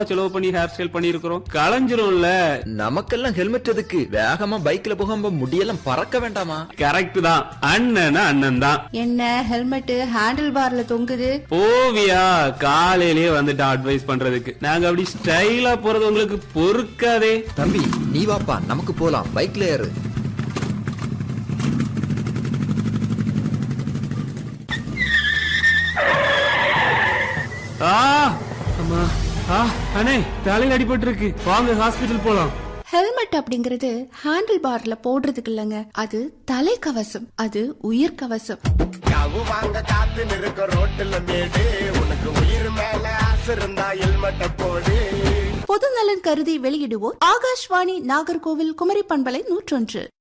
செலவு பண்ணி hair style பண்ணிருக்கிறோம், களைஞ்சிரும்ல. நமக்கெல்லாம் ஹெல்மெட் எதுக்கு? வேகமா பைக்ல போகும்போது முடியெல்லாம் பறக்க வேண்டாமா? கரெக்ட் தான். அண்ணனா அண்ணன் தான். என்ன ஹெல்மெட் ஹேண்டில் பார்ல தொங்குது? ஓவியா காலையிலேயே வந்துட்டு அட்வைஸ் பண்றதுக்கு. நாங்க அப்படி ஸ்டைலா போறது உங்களுக்கு பொறுக்காதே. தம்பி நீ வாப்பா, நமக்கு போலாம், பைக்ல ஏறு. ஆ அம்மா, அண்ணே தலையில அடிபட்டு இருக்கு, வாங்க ஹாஸ்பிடல் போலாம். ஹெல்மெட் அப்படிங்கறது ஹேண்டில் பார்ல போடுறதுக்கு இல்லங்க, அது தலைக்கவசம், அது உயிர் கவசம். காவு வாங்க காத்து நிற்க ரோட்டுல மேடு, உனக்கு உயிர் மேல ஆசை இருந்தா ஹெல்மெட்ட போடு. பொது நலன் கருதி வெளியிடுவோர் ஆகாஷ்வாணி நாகர்கோவில் குமரி பண்பலை 101.